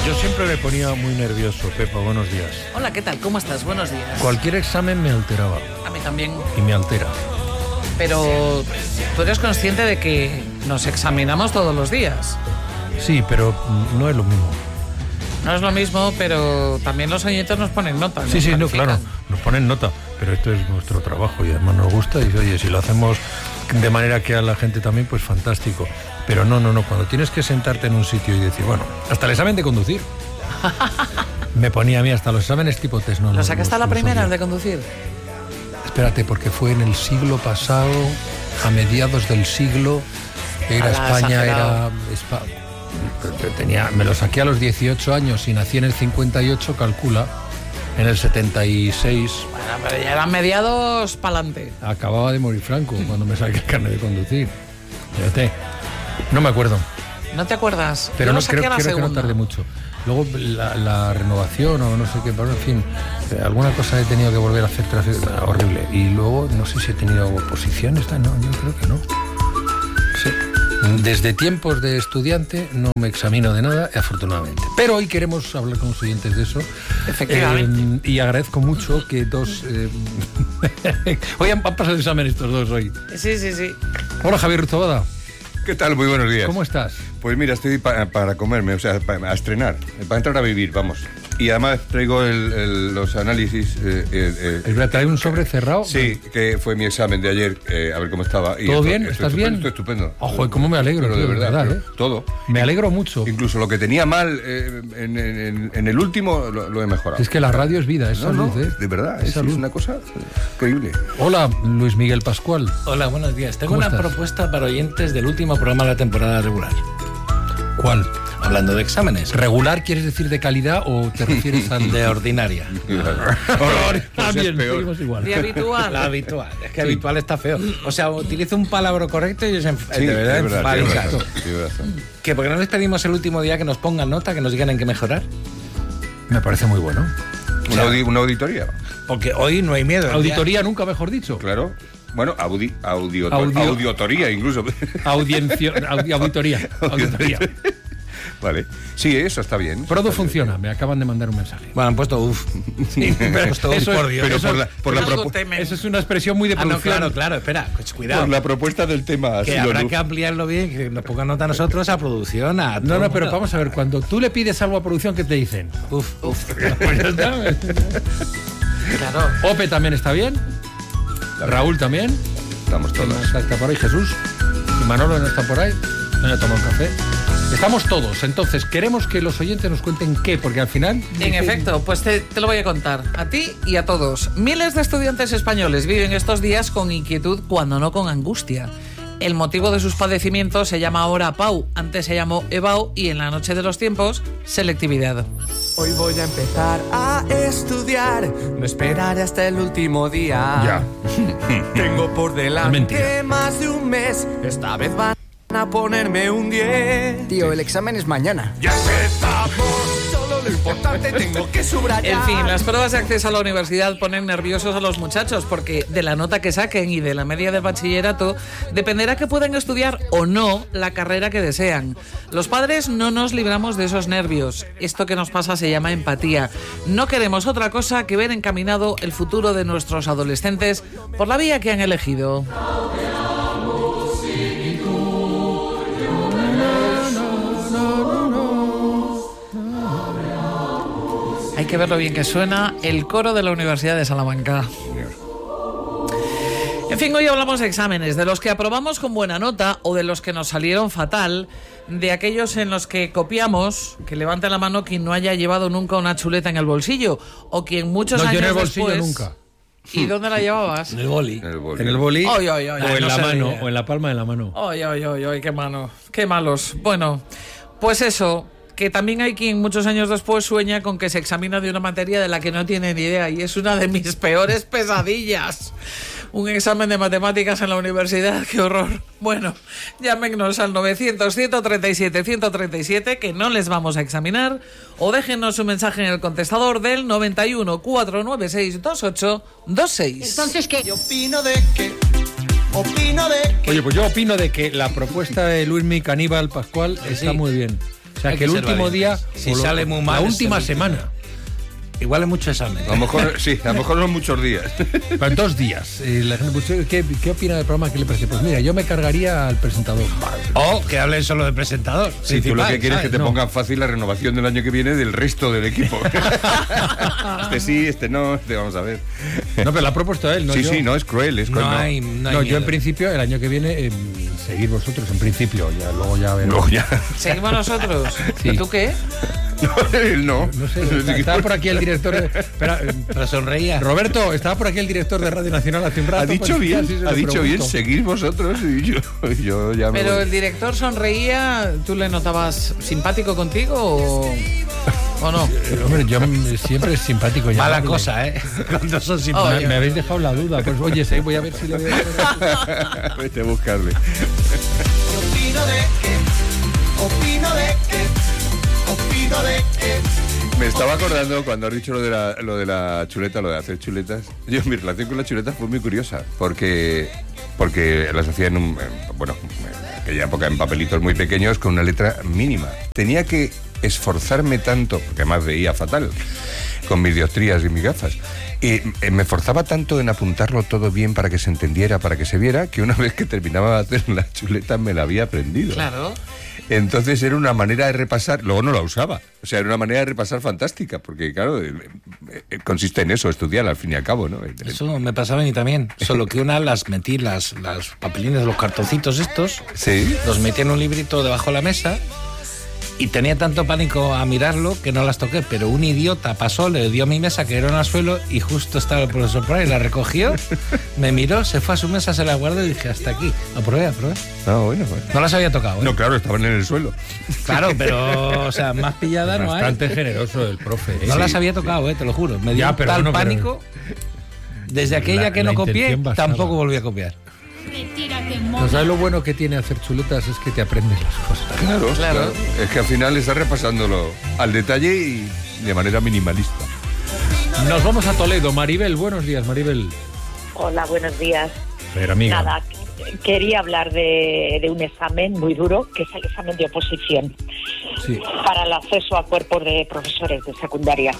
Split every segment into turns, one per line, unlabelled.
Yo siempre me ponía muy nervioso, Pepa, buenos días.
Hola, ¿qué tal? ¿Cómo estás? Buenos días.
Cualquier examen me alteraba.
A mí también.
Y me altera.
Pero tú eres consciente de que nos examinamos todos los días.
Sí, pero no es lo mismo.
No es lo mismo, pero también los oyentes nos ponen nota.
Sí, no, claro, nos ponen nota, pero esto es nuestro trabajo y además nos gusta y oye, si lo hacemos de manera que a la gente también, pues fantástico. Pero no, cuando tienes que sentarte en un sitio y decir, bueno, hasta el examen de conducir. Me ponía a mí hasta los exámenes tipo test. No,
¿Lo sacaste a la primera de conducir?
Espérate, porque fue en el siglo pasado, a mediados del siglo, era España, me lo saqué a los 18 años y nací en el 58, calcula, en el 76.
Bueno, pero ya eran mediados pa'lante.
Acababa de morir Franco cuando me saqué el carnet de conducir. Fíjate, no me acuerdo.
¿No te acuerdas?
Pero
yo
no
lo saqué
creo que no tardé mucho. Luego la renovación o no sé qué, pero en fin, alguna cosa he tenido que volver a hacer horrible. Y luego no sé si he tenido oposiciones, no, yo creo que no. Sí. Desde tiempos de estudiante no me examino de nada, afortunadamente. Pero hoy queremos hablar con los oyentes de eso.
Efectivamente.
Y agradezco mucho que dos... hoy han pasado el examen estos dos hoy.
Sí.
Hola, Javier Ruzabada.
¿Qué tal? Muy buenos días.
¿Cómo estás?
Pues mira, estoy para comerme, o sea, a estrenar, para entrar a vivir, vamos. Y además traigo los análisis.
¿Trae un sobre cerrado?
Sí, que fue mi examen de ayer, a ver cómo estaba.
¿Todo bien? ¿Estás bien?
Estoy estupendo.
Ojo, ¿cómo me alegro?
Pero de verdad, todo.
Me alegro mucho.
Incluso lo que tenía mal en el último lo he mejorado.
Es que la radio es vida, es salud, ¿eh?
De verdad, es una cosa increíble.
Hola, Luis Miguel Pascual.
Hola, buenos días. Tengo una propuesta para oyentes del último programa de la temporada regular.
¿Cuál?
Hablando de exámenes.
¿Regular quieres decir de calidad o te refieres al
de ordinaria?
Bien, seguimos igual.
¿De habitual?
La habitual. Es que habitual está feo. O sea, utilizo un palabra correcto y ellos
de verdad.
¿Que por qué no les pedimos el último día que nos pongan nota, que nos digan en qué mejorar?
Me parece muy bueno.
¿Una auditoría?
Porque hoy no hay miedo.
Auditoría nunca, mejor dicho.
Claro. Bueno, auditoría incluso.
Auditoría.
Vale. Sí, eso está bien.
Prodo funciona, me acaban de mandar un mensaje.
Bueno, han puesto uff. Sí, por Dios.
Eso es una expresión muy de producción.
Claro, espera, pues cuidado.
Por la propuesta del tema.
Que habrá que ampliarlo bien, que nos pongan nota a nosotros, a producción, a todo.
No, pero vamos a ver, cuando tú le pides algo a producción, ¿qué te dicen?
Uf.
Pues ya está.
Claro.
Ope también está bien. Raúl también.
Estamos todos.
Está por ahí Jesús. Y Manolo no está por ahí. No ha tomado un café. Estamos todos. Entonces, queremos que los oyentes nos cuenten qué, porque al final...
En efecto, pues te lo voy a contar. A ti y a todos. Miles de estudiantes españoles viven estos días con inquietud, cuando no con angustia. El motivo de sus padecimientos se llama ahora PAU, antes se llamó EBAU y en la noche de los tiempos, selectividad.
Hoy voy a empezar a estudiar, no esperaré hasta el último día.
Ya.
Tengo por delante más de un mes, esta vez van a ponerme un 10.
Tío, el examen es mañana.
Ya empezamos, solo lo importante tengo que subrayar.
En fin, las pruebas de acceso a la universidad ponen nerviosos a los muchachos porque de la nota que saquen y de la media del bachillerato dependerá que puedan estudiar o no la carrera que desean. Los padres no nos libramos de esos nervios. Esto que nos pasa se llama empatía. No queremos otra cosa que ver encaminado el futuro de nuestros adolescentes por la vía que han elegido. Hay que ver lo bien que suena el coro de la Universidad de Salamanca. En fin, hoy hablamos de exámenes, de los que aprobamos con buena nota o de los que nos salieron fatal, de aquellos en los que copiamos, que levante la mano quien no haya llevado nunca una chuleta en el bolsillo, o quien muchos años
después... No, yo en el bolsillo
después,
nunca.
¿Y dónde la llevabas?
En el boli.
En el boli.
Ay,
o en la mano, o en la palma de la mano.
Ay, qué mano, qué malos. Bueno, pues eso, que también hay quien muchos años después sueña con que se examina de una materia de la que no tiene ni idea, y es una de mis peores pesadillas. Un examen de matemáticas en la universidad, qué horror. Bueno, llámenos al 900-137-137, que no les vamos a examinar, o déjenos un mensaje en el contestador del 91 496 2826.
Entonces, ¿qué?
Yo opino de que... Opino de que...
Oye, pues yo opino de que la propuesta de Luismi Caníbal Pascual está muy bien. sea,
Hay
que el
ser
último
valiente.
día...
Si
o
sale muy mal,
la
es
última
el último.
semana.
Igual es mucho examen.
A lo mejor, sí, a lo mejor son muchos días.
Pero en 2 días. La gente, pues, ¿qué opina del programa? ¿Qué le parece? Pues mira, yo me cargaría al presentador.
O que hablen solo de presentador.
Sí, tú lo que quieres es que te
No.
pongan fácil la renovación del año que viene del resto del equipo. Este sí, este no, este vamos a ver.
No, pero lo ha propuesto él, ¿no?
Sí,
yo.
sí, no, es cruel, es cruel.
No hay
No, yo
miedo.
en principio, el año que viene, seguir vosotros, en principio. Ya, luego ya veremos.
Luego ya.
¿Seguimos nosotros?
Sí.
¿Y tú qué?
No, él no.
No sé, estaba por aquí el director de... Espera,
Pero sonreía.
Roberto, estaba por aquí el director de Radio Nacional hace un rato.
Ha dicho
pues,
bien,
casi se lo
ha dicho bien,
pregunto.
seguir vosotros y yo ya me
Pero
voy.
el director sonreía, ¿tú le notabas simpático contigo o no?
Hombre, yo siempre es simpático.
Mala
llamarle.
cosa, ¿eh? Cuando son
Me,
simpáticos.
me habéis dejado la duda. Pues oye, sí, voy a ver si le veo.
Vete a buscarle. Me estaba acordando cuando has dicho lo de la chuleta, lo de hacer chuletas. Mi relación con la chuleta fue muy curiosa, porque las hacía en aquella época en papelitos muy pequeños con una letra mínima. Tenía que esforzarme tanto, porque además veía fatal con mis dioptrías y mis gafas. Y me esforzaba tanto en apuntarlo todo bien para que se entendiera, para que se viera, que una vez que terminaba de hacer la chuleta me la había aprendido.
Claro.
Entonces era una manera de repasar, luego no la usaba, o sea, era una manera de repasar fantástica, porque claro, consiste en eso, estudiar al fin y al cabo, ¿no?
Eso me pasaba a mí también. Solo que una las metí, las papelines, los cartoncitos estos,
Sí.
los metí en un librito debajo de la mesa y tenía tanto pánico a mirarlo que no las toqué. Pero un idiota pasó, le dio a mi mesa, que era al suelo, y justo estaba el profesor por ahí, la recogió, me miró, se fue a su mesa, se la guardó y dije, hasta aquí. Aprobé.
No, bueno, pues.
No las había tocado, ¿eh?
No, claro, estaban en el suelo.
Claro, pero, o sea, más pillada no hay.
Bastante generoso el profe.
No
Sí.
las había tocado, te lo juro. Me dio
Ya, pero
tal
bueno, pero-
pánico. Desde aquella que
la
no copié,
intención bastaba.
tampoco volví a copiar.
No, ¿sabes lo bueno que tiene hacer chuletas? Es que te aprendes las cosas.
Claro,
Claro.
claro. Es que al final estás repasándolo al detalle y de manera minimalista.
Nos vamos a Toledo. Maribel, buenos días, Maribel.
Hola, buenos días.
Pero amiga.
Nada, quería hablar de un examen muy duro, que es el examen de oposición
Sí.
para el acceso a cuerpos de profesores de secundaria.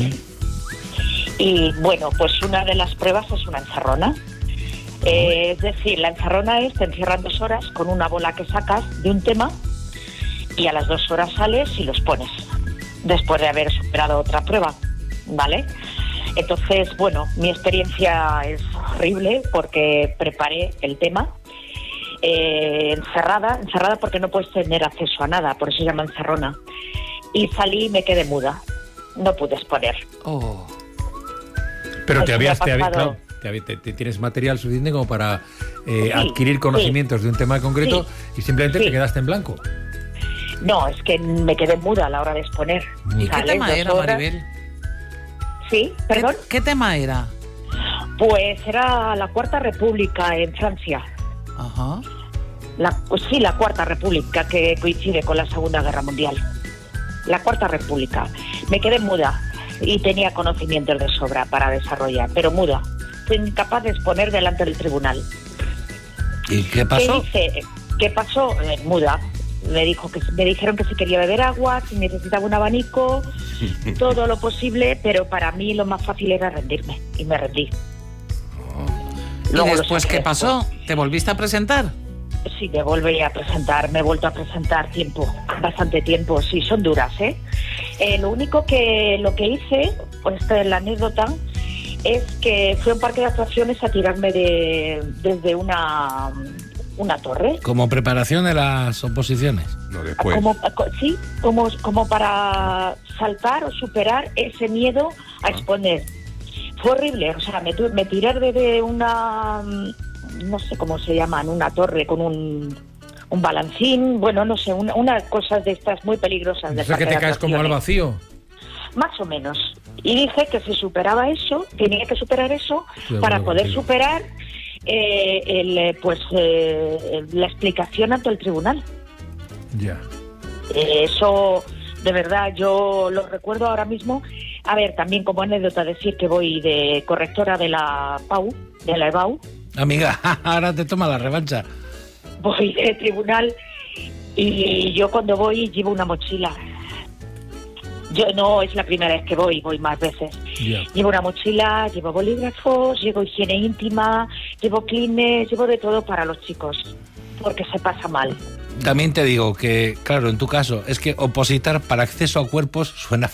Y bueno, pues una de las pruebas es una encerrona. Es decir, la encerrona es, te encierran 2 horas con una bola que sacas de un tema y a las 2 horas sales y los pones, después de haber superado otra prueba, ¿vale? Entonces, bueno, mi experiencia es horrible porque preparé el tema encerrada porque no puedes tener acceso a nada, por eso se llama encerrona. Y salí y me quedé muda, no pude exponer.
Oh.
Pero
Eso me ha pasado.
claro, tienes material suficiente como para adquirir conocimientos de un tema concreto y simplemente
Sí.
te quedaste en blanco.
No, es que me quedé muda a la hora de exponer.
¿Y qué
Sales
tema
2
era,
horas.
Maribel?
Sí, perdón.
¿Qué tema era?
Pues era la Cuarta República en Francia.
Ajá.
La Cuarta República, que coincide con la Segunda Guerra Mundial. La Cuarta República. Me quedé muda y tenía conocimientos de sobra para desarrollar, pero muda. Fui incapaz de exponer delante del tribunal.
¿Y qué pasó?
¿Qué pasó? Muda. Me dijeron que si quería beber agua, si necesitaba un abanico, todo lo posible, pero para mí lo más fácil era rendirme, y me rendí.
¿Y
Luego lo
después
saqué
qué pasó? ¿Te volviste a presentar?
Sí, me he vuelto a presentar bastante tiempo, sí, son duras, ¿eh? Lo que hice, pues esta es la anécdota, es que fui a un parque de atracciones a tirarme desde una torre.
Como preparación de las oposiciones.
No, después.
Como para saltar o superar ese miedo a exponer. Fue horrible, o sea, me tiré desde una, no sé cómo se llaman, una torre con un balancín, bueno, no sé, unas cosas de estas muy peligrosas.
O sea, que te caes como al vacío.
Más o menos. Y dije que si superaba eso, tenía que superar eso
Sí,
para
bueno,
poder
sí.
superar la explicación ante el tribunal.
Ya.
Eso, de verdad, yo lo recuerdo ahora mismo. A ver, también como anécdota decir que voy de correctora de la PAU, de la EBAU,
Amiga, ahora te toma la revancha.
voy de tribunal Y yo cuando voy llevo una mochila. Yo no es la primera vez que voy más veces.
Ya.
Llevo una mochila, llevo bolígrafos, llevo higiene íntima, llevo Kleenex, llevo de todo para los chicos, porque se pasa mal.
También te digo que, claro, en tu caso, es que opositar para acceso a cuerpos suena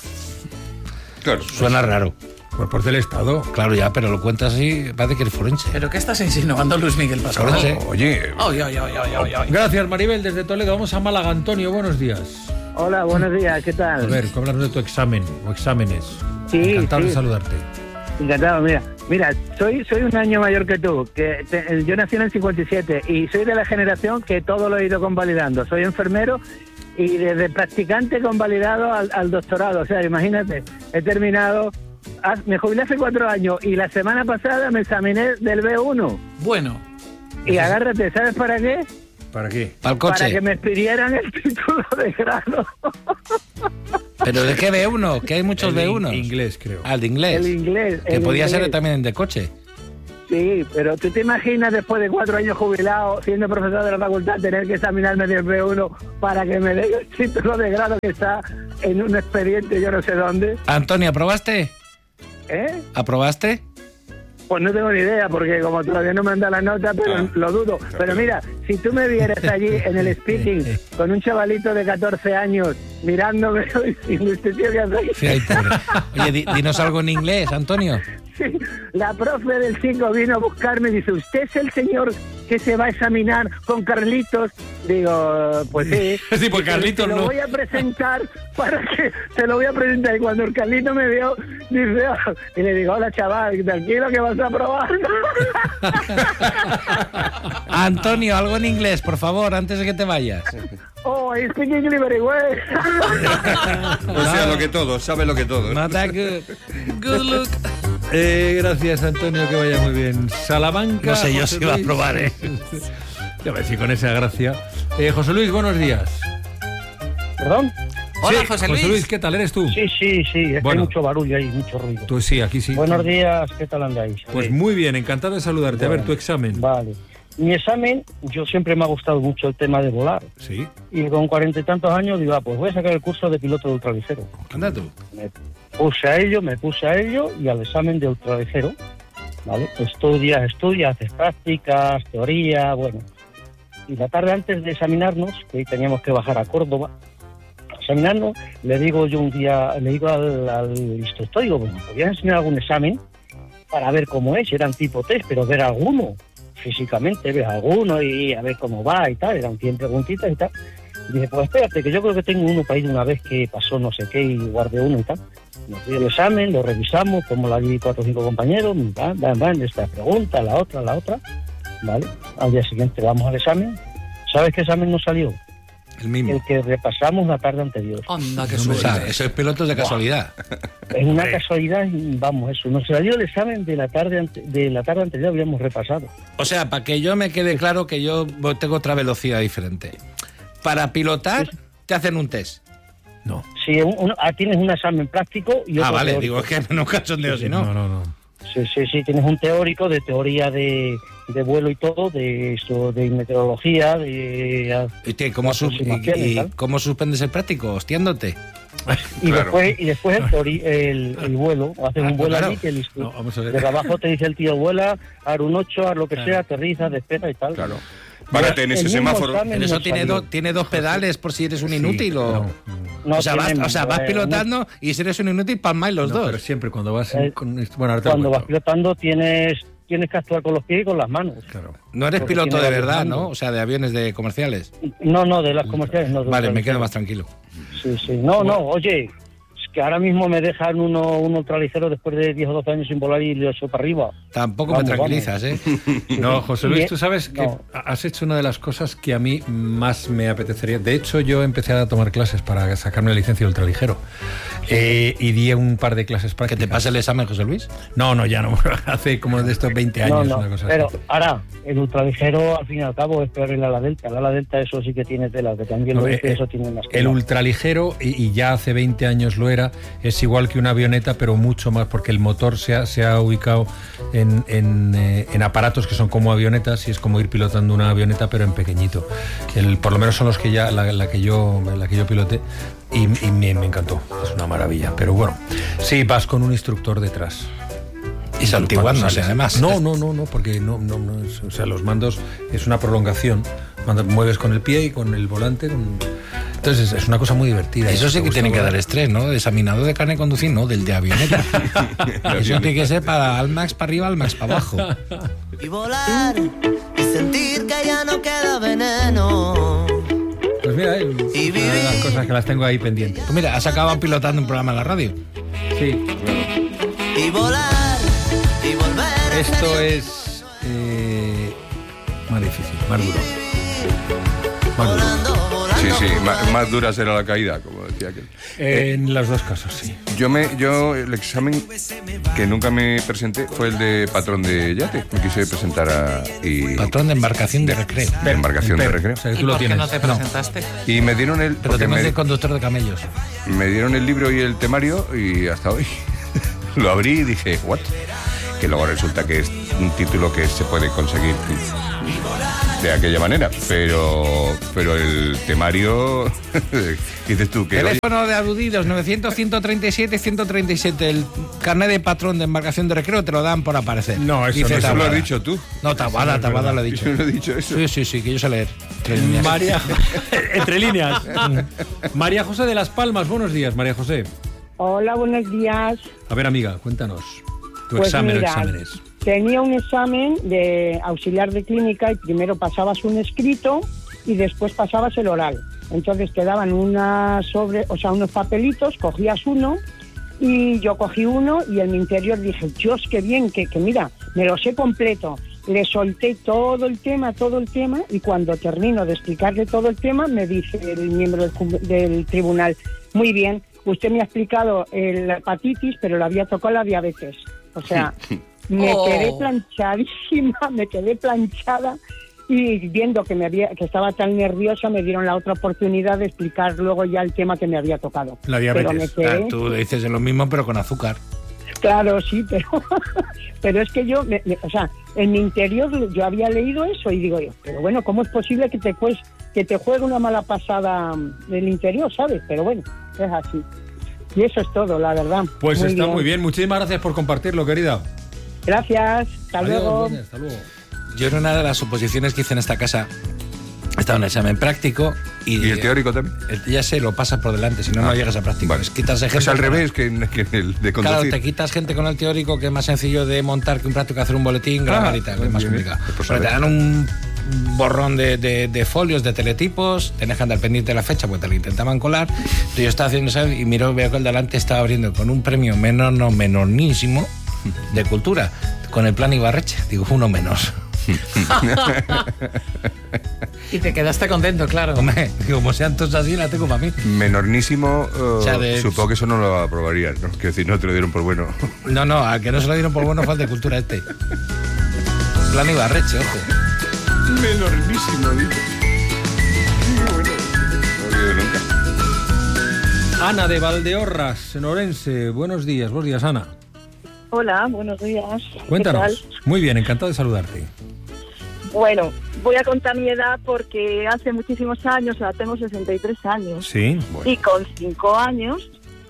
raro.
Cuerpos del Estado.
Claro, ya, pero lo cuentas así, parece que eres forense.
¿Pero qué estás insinuando, Luis Miguel Pascual?
Forense.
Oye,
Ay.
Gracias, Maribel, desde Toledo. Vamos a Málaga. Antonio, buenos días.
Hola, buenos días, ¿qué tal?
A ver, háblanos de tu examen o exámenes.
Sí,
Encantado de
sí.
saludarte.
Encantado, mira, soy un año mayor que tú, yo nací en el 57 y soy de la generación que todo lo he ido convalidando. Soy enfermero y desde practicante convalidado al doctorado, o sea, imagínate, he terminado, me jubilé hace 4 años y la semana pasada me examiné del B1
Bueno,
y agárrate, ¿sabes para qué?
¿Para qué?
Para el coche.
Para que me expidieran el título de grado.
¿Pero de qué B1? Que hay muchos B1.
Inglés, creo.
Ah, el de inglés.
El inglés.
Que
el
podía
inglés.
ser también de coche.
Sí, pero ¿tú te imaginas después de 4 años jubilado, siendo profesor de la facultad, tener que examinarme del B1 para que me den el título de grado que está en un expediente yo no sé dónde?
Antonio, ¿aprobaste?
¿Eh?
¿Aprobaste?
Pues no tengo ni idea, porque como todavía no me han dado la nota, pero lo dudo. Pero mira, si tú me vieras allí en el speaking con un chavalito de 14 años mirándome diciendo, este tío que hace.
Sí, ay, pobre. Oye, dinos algo en inglés, Antonio.
Sí, la profe del 5 vino a buscarme y dice, ¿usted es el señor que se va a examinar con Carlitos? Digo, pues sí.
Sí, pues Carlitos
se lo
no.
voy a presentar se lo voy a presentar. Y cuando el Carlito me vio, dice, y le digo, hola chaval, tranquilo que vas a probar.
Antonio, algo en inglés, por favor, antes de que te vayas.
Oh, I speak English very well.
o sea, lo que todo, sabe lo que todo.
Not that good.
good look.
Gracias, Antonio, que vaya muy bien. Salamanca.
No sé yo
José
si va a
Luis.
probar, ¿eh?
Ya ves, sí, con esa gracia. José Luis, buenos días.
¿Perdón?
Hola,
Sí,
José Luis.
¿qué tal? ¿Eres tú?
Sí, es que
Bueno.
hay mucho barullo ahí, mucho ruido.
Tú sí, aquí sí.
Buenos días, ¿qué tal andáis?
Pues muy bien, encantado de saludarte. A ver, tu examen.
Vale. Mi examen, yo siempre me ha gustado mucho el tema de volar.
Sí.
Y con 40 y tantos años digo, pues voy a sacar el curso de piloto de ultraligero.
Anda tú.
Me puse a ello y al examen de ultraligero, ¿vale? Estudias, haces prácticas, teoría, bueno. Y la tarde antes de examinarnos, que teníamos que bajar a Córdoba, a examinarnos, le digo al instructor, digo, bueno, ¿podrías enseñar algún examen para ver cómo es? Eran tipo test, pero ver alguno, físicamente, ver alguno y a ver cómo va y tal, eran 100 preguntitas y tal. Y dije, pues espérate, que yo creo que tengo uno para ir una vez que pasó no sé qué y guardé uno y tal. Nos dio el examen, lo revisamos, como la vi 4 o 5 compañeros, van, esta pregunta, la otra, ¿vale? Al día siguiente vamos al examen. ¿Sabes qué examen nos salió?
El mismo.
El que repasamos la tarde anterior.
Anda, qué
O sea,
suerte.
eso es pilotos de casualidad.
Es una casualidad, y vamos, eso. Nos salió el examen de la tarde anterior, habíamos repasado.
O sea, para que yo me quede claro que yo tengo otra velocidad diferente. Para pilotar, te hacen un test.
No.
Si tienes un examen práctico y otro
Vale,
teórico.
digo, es que no cachondeo si no.
No.
Sí, tienes un teórico de teoría de vuelo y todo, de eso, de meteorología, de
¿Y cómo cómo suspendes el práctico? Hostiándote.
y
Claro.
después el vuelo, haces un vuelo
claro.
allí que el
No, vamos a ver.
de abajo te dice el tío vuela, haz un 8, haz lo que sea, aterriza, despega y tal.
Claro. Párate en ese
El mismo
semáforo.
examen
Pero eso
nos
tiene,
salió.
tiene 2 pedales por si eres un inútil o...
No
o sea,
tiene,
vas pilotando y si eres un inútil, palmáis los
Pero
dos.
siempre cuando vas
Eh,
con... Bueno, ahora te lo
cuando vas
cuento.
pilotando tienes que actuar con los pies y con las manos.
Claro.
No eres
Porque
piloto
tiene
de
varios
verdad,
mandos.
¿no? O sea, de aviones de comerciales.
No, de las comerciales no. de
Vale,
los
me quedo
comerciales.
más tranquilo.
Sí. No, oye, es que ahora mismo me dejan un ultraligero después de 10 o 12 años sin volar y lo echo para arriba.
Tampoco
Vamos,
me tranquilizas, ¿eh?
No, José Luis,
Bien.
tú sabes que
No.
has hecho una de las cosas que a mí más me apetecería. De hecho, yo empecé a tomar clases para sacarme la licencia de ultraligero. Y di un par de clases
¿Que
prácticas.
te pase el examen, José Luis?
No, ya no. Hace como de estos 20 años,
No,
una cosa
pero
así.
ahora, el ultraligero al fin y al cabo es peor el ala delta. El ala delta eso sí que tiene tela, que también
No,
lo dice, eso tiene más
El
tela.
ultraligero, y ya hace 20 años lo era, carrera es igual que una avioneta, pero mucho más, porque el motor se ha ubicado en aparatos que son como avionetas, y es como ir pilotando una avioneta, pero en pequeñito. Por lo menos son los que ya la que yo piloté, y me encantó. Es una maravilla. Pero bueno, sí, vas con un instructor detrás.
Y santiguándose, además.
No, porque no, o sea, los mandos es una prolongación. Cuando mueves con el pie y con el volante. Entonces es una cosa muy divertida.
Eso sí que tiene que dar estrés, ¿no? De examinador de carne de conducir, no, del de avioneta. Eso tiene que ser para Almax para arriba, Almax para abajo.
Y volar y sentir que ya no queda veneno.
Pues mira, una de las cosas que las tengo ahí pendientes.
Pues mira, has acabado pilotando un programa en la radio.
Sí.
Y volar y volver.
Esto es más difícil, más duro.
Sí, más dura será la caída, como decía aquel.
En los dos casos, sí.
Yo el examen que nunca me presenté fue el de patrón de yate. Me quise presentar
patrón de embarcación de recreo.
De embarcación de recreo.
O sea, que
¿Y
tú lo
por qué
tienes.
no te presentaste?
Y me dieron el...
Pero también de conductor de camellos.
Me dieron el libro y el temario y hasta hoy lo abrí y dije, ¿what? Que luego resulta que es un título que se puede conseguir de aquella manera, pero el temario, dices tú que...
Teléfono de aludidos, 900-137-137, el carnet de patrón de embarcación de recreo te lo dan por aparecer.
No,
eso lo has dicho tú.
No, Taboada lo he dicho.
Yo no he dicho eso.
Sí, que yo sé leer.
María, entre líneas. María José de Las Palmas, buenos días, María José.
Hola, buenos días.
A ver, amiga, cuéntanos tu
Pues
examen
mira,
o exámenes.
Tenía un examen de auxiliar de clínica y primero pasabas un escrito y después pasabas el oral. Entonces te daban unos papelitos, cogías uno y yo cogí uno y en mi interior dije, Dios, qué bien, que mira, me lo sé completo. Le solté todo el tema y cuando termino de explicarle todo el tema me dice el miembro del tribunal, muy bien, usted me ha explicado la hepatitis, pero le había tocado la diabetes. O sea, me quedé planchada y viendo que estaba tan nerviosa me dieron la otra oportunidad de explicar luego ya el tema que me había tocado.
La diabetes.
Pero
tú dices lo mismo pero con azúcar.
Claro, sí, pero es que yo, en mi interior yo había leído eso y digo yo, pero bueno, ¿cómo es posible que te juegue una mala pasada del interior, ¿sabes? Pero bueno, es así. Y eso es todo, la verdad.
Pues está muy bien. Muchísimas gracias por compartirlo, querida.
Gracias. Hasta luego.
Hasta luego.
Yo en una de las oposiciones que hice en esta casa estaba en el examen práctico
y el teórico también.
Ya sé, lo pasas por delante, si no llegas a práctico.
Vale.
Quitas gente.
Es al revés que el de conducir.
Claro, te quitas gente con el teórico, que es más sencillo de montar que un práctico, hacer un boletín, grabar y tal, que es más complicado. Pero te dan un borrón de folios, de teletipos, tenés que andar pendiente de la fecha porque te lo intentaban colar. Entonces yo estaba haciendo eso y veo que el delante estaba abriendo con un premio menornísimo de cultura, con el plan Ibarreche. Digo, uno menos.
Y te quedaste contento, claro.
Hombre, como sean todos así, la tengo para mí.
Menornísimo, supongo que eso no lo aprobarías, ¿no? Quiero decir, no te lo dieron por bueno.
No, al que no se lo dieron por bueno fue el de cultura este. Plan Ibarreche, ojo.
Menornísimo, dice.
Ana de Valdeorras, en Orense. Buenos días, Ana.
Hola, buenos días.
Cuéntanos.
¿Qué tal?
Muy bien, encantado de saludarte.
Bueno, voy a contar mi edad porque hace muchísimos años, tengo 63 años.
Sí.
Bueno. Y con 5 años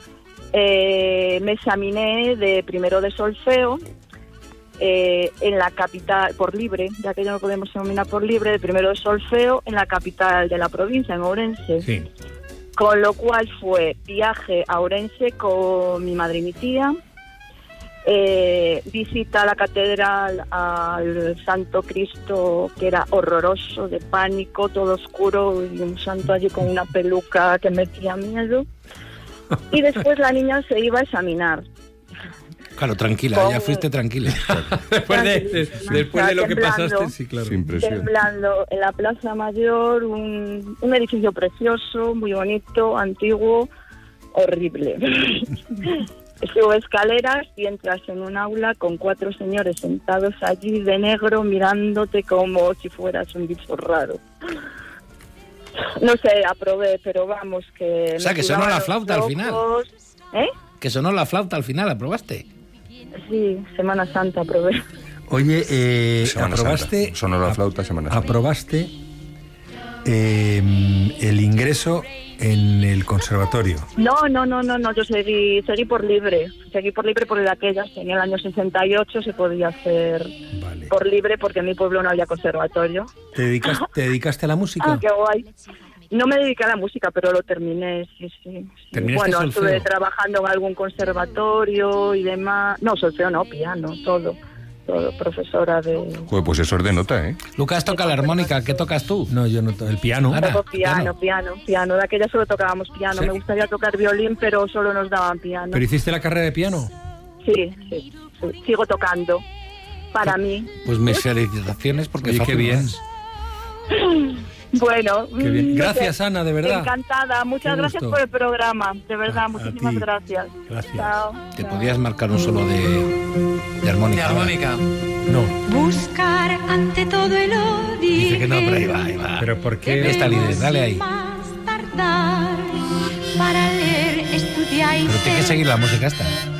me examiné de primero de solfeo en la capital, por libre, ya que ya no podemos examinar por libre, de primero de solfeo en la capital de la provincia, en Ourense.
Sí.
Con lo cual fue viaje a Ourense con mi madre y mi tía, visita a la catedral, al Santo Cristo, que era horroroso, de pánico, todo oscuro, y un santo allí con una peluca que metía miedo. Y después la niña se iba a examinar.
Claro, tranquila, ya fuiste tranquila.
Después de lo que pasaste, sí, claro.
Temblando en la Plaza Mayor, un edificio precioso, muy bonito, antiguo, horrible. Subo escaleras y entras en un aula con 4 señores sentados allí de negro mirándote como si fueras un bicho raro. No sé, aprobé, pero vamos que...
O sea, que sonó la flauta al final.
¿Eh?
Que sonó la flauta al final, ¿aprobaste?
Sí, Semana Santa probé.
Oye,
Semana
aprobaste...
Santa. Sonó la flauta Semana Santa.
Aprobaste el ingreso en el conservatorio.
No, yo seguí por libre. Seguí por libre porque de aquellas, en el año 68 se podía hacer por libre porque en mi pueblo no había conservatorio.
¿Te dedicaste a la música?
Ah, qué guay. No me dediqué a la música, pero lo terminé, sí.
¿Terminaste
Bueno,
solfeo?
estuve trabajando en algún conservatorio y demás. No, solfeo no, piano, todo, profesora de...
Joder, pues eso es de nota, ¿eh?
Lucas toca la armónica, ¿qué tocas tú?
No, yo no toco el piano.
Toco piano. De aquella solo tocábamos piano.
¿Sí?
Me gustaría tocar violín, pero solo nos daban piano.
¿Pero hiciste la carrera de piano?
Sí. Sigo tocando. Para mí.
Pues mis felicitaciones porque
Oye, qué bien.
Bueno,
Qué bien. Gracias, Ana, de verdad.
Encantada. Muchas
Qué
gracias
gusto.
por el programa. De verdad,
A
muchísimas
ti.
gracias.
Gracias.
Chao.
Te podías marcar un solo de armónica.
De armónica.
No.
Buscar ante todo el odio.
Dice que no, pero ahí va.
¿Pero por qué?
Esta líder, dale ahí.
Más tardar para leer, estudiar y
Pero tiene que seguir la música esta.